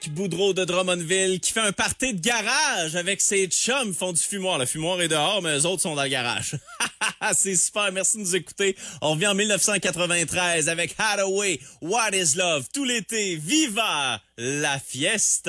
Boudreau de Drummondville qui fait un party de garage avec ses chums. Ils font du fumoir. Le fumoir est dehors, mais eux autres sont dans le garage. C'est super. Merci de nous écouter. On revient en 1993 avec Hathaway, What is Love, tout l'été. Viva la fiesta!